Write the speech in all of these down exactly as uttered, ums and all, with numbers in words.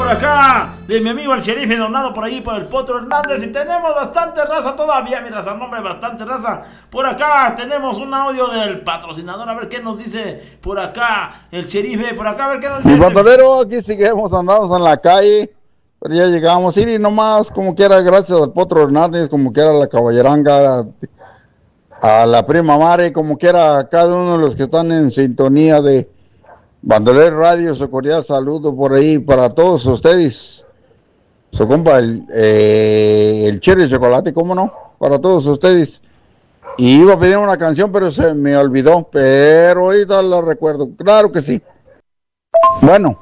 por acá de mi amigo el sheriff donado por ahí por el Potro Hernández. Y tenemos bastante raza todavía, mi raza, nombre, bastante raza. Por acá tenemos un audio del patrocinador, a ver qué nos dice por acá el sheriff, por acá a ver qué nos dice. Mi bandolero, aquí seguimos, andamos en la calle, pero ya llegamos, y nomás como quiera, gracias al Potro Hernández, como quiera la caballeranga, a la prima Mare, como quiera a cada uno de los que están en sintonía de Bandolero Radio, su cordial saludo por ahí para todos ustedes. Su compa, el, eh, el Cherry Chocolate, ¿cómo no? Para todos ustedes. Y iba a pedir una canción, pero se me olvidó, pero ahorita la recuerdo, claro que sí. Bueno,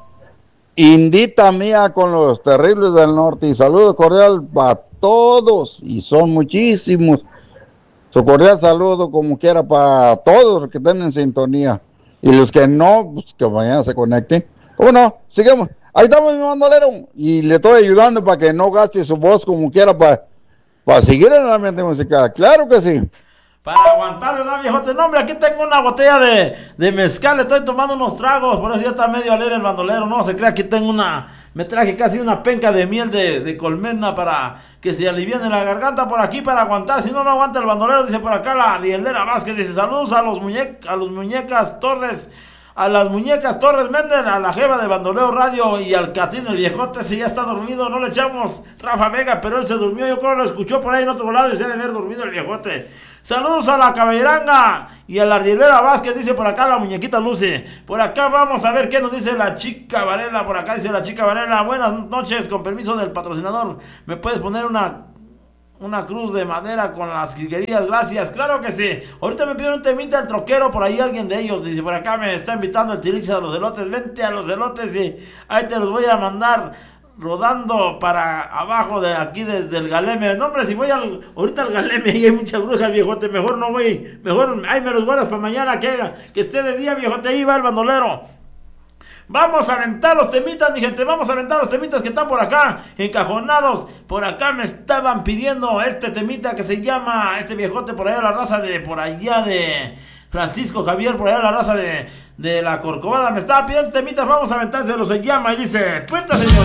Indita Mía con los Terribles del Norte, y saludo cordial para todos, y son muchísimos. Su cordial saludo como quiera para todos los que estén en sintonía. Y los que no, pues que mañana se conecten. ¿Cómo no? Sigamos. Ahí estamos, mi bandolero. Y le estoy ayudando para que no gaste su voz como quiera para, para seguir en el ambiente musical. Claro que sí. Para aguantar, ¿verdad, viejote? No, hombre, aquí tengo una botella de, de mezcal, estoy tomando unos tragos, por eso ya está medio alegre el bandolero. No, se crea, aquí tengo una, me traje casi una penca de miel de, de colmena para que se aliviane la garganta por aquí para aguantar. Si no, no aguanta el bandolero, dice por acá la Rielera Vázquez, dice saludos a los muñe a los muñecas Torres, a las muñecas Torres Méndez, a la jeva de Bandolero Radio y al Catín, el viejote, si ya está dormido, no le echamos Rafa Vega, pero él se durmió, yo creo que lo escuchó por ahí en otro lado y se debe haber dormido el viejote. Saludos a la caballeranga y a la Rielera Vázquez, dice por acá la muñequita Lucy. Por acá vamos a ver qué nos dice la chica Varela. Por acá dice la chica Varela, buenas noches, con permiso del patrocinador, ¿me puedes poner una una cruz de madera con las jilguerías? Gracias, claro que sí. Ahorita me pidieron un temita el troquero, por ahí alguien de ellos, dice por acá me está invitando el Tirix a los elotes, vente a los elotes y ahí te los voy a mandar rodando para abajo de aquí desde el Galeme. No, hombre, si voy al, ahorita al Galeme y hay muchas brujas, viejote, mejor no voy, mejor ahí me los guardas para mañana que, que esté de día, viejote, ahí va el bandolero. Vamos a aventar los temitas, mi gente, vamos a aventar los temitas que están por acá, encajonados. Por acá me estaban pidiendo este temita que se llama, este viejote por allá, la raza de, por allá de Francisco Javier, por allá la raza de, de la Corcovada, me estaba pidiendo temitas, vamos a aventárselos, se llama y dice, cuenta, señor.